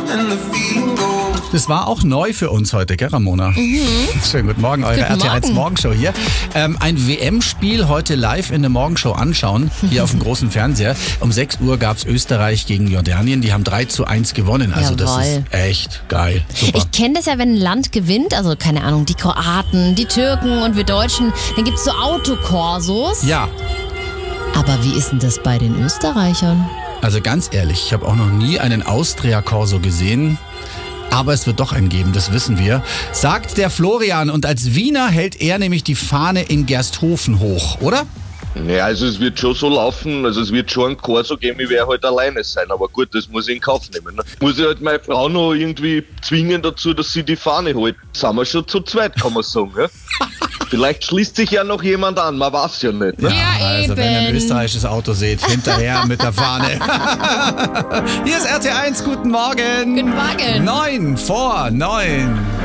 Das war auch neu für uns heute, gell, Ramona? Schönen guten Morgen, eure RTL Morgenshow hier. Ein WM-Spiel heute live in der Morgenshow anschauen, hier auf dem großen Fernseher. Um 6 Uhr gab es Österreich gegen Jordanien. Die haben 3:1 gewonnen. Also das ist echt geil. Super. Ich kenne das ja, wenn ein Land gewinnt, also keine Ahnung, die Kroaten, die Türken und wir Deutschen, dann gibt es so Autokorsos. Ja. Aber wie ist denn das bei den Österreichern? Also ganz ehrlich, ich habe auch noch nie einen Austria-Corso gesehen. Aber es wird doch einen geben, das wissen wir, sagt der Florian. Und als Wiener hält er nämlich die Fahne in Gersthofen hoch, oder? Ja, also es wird schon so laufen, also es wird schon ein Corso geben, ich werde halt alleine sein, aber gut, das muss ich in Kauf nehmen. Ne? Muss ich halt meine Frau noch irgendwie zwingen dazu, dass sie die Fahne hält. Sind wir schon zu zweit, kann man sagen. Ja? Vielleicht schließt sich ja noch jemand an, man weiß ja nicht. Ne? Ja, also wenn ihr ein österreichisches Auto seht, hinterher mit der Fahne. Hier ist RT1, guten Morgen. Guten Morgen. 9 vor 9.